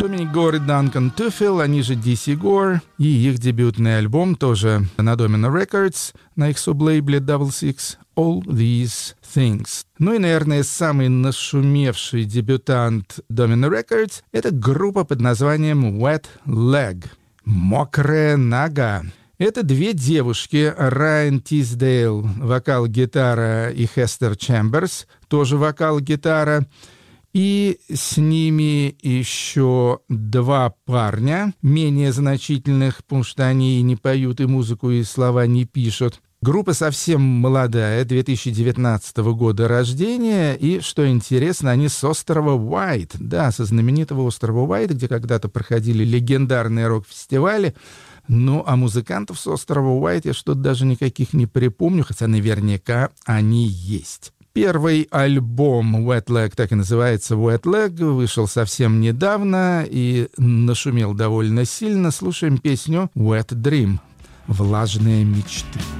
Доминик Гор и Данкан Туффел, они же DC Gore, и их дебютный альбом тоже на Domino Records, на их сублейбле Double Six, All These Things. Ну и, наверное, самый нашумевший дебютант Domino Records — это группа под названием Wet Leg, «Мокрая нога». Это две девушки, Райан Тиздейл, вокал-гитара, и Хестер Чемберс, тоже вокал-гитара. И с ними еще два парня, менее значительных, потому что они и не поют, и музыку, и слова не пишут. Группа совсем молодая, 2019 года рождения, и, что интересно, они с острова Уайт, да, со знаменитого острова Уайт, где когда-то проходили легендарные рок-фестивали. Ну, а музыкантов с острова Уайт я что-то даже никаких не припомню, хотя наверняка они есть. Первый альбом Wet Leg, так и называется Wet Leg, вышел совсем недавно и нашумел довольно сильно. Слушаем песню Wet Dream, «Влажные мечты».